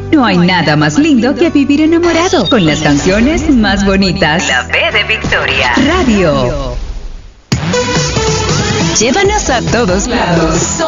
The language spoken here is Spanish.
No hay nada más lindo que vivir enamorado con las canciones más bonitas. La B de Victoria. Radio. Llévanos a todos lados.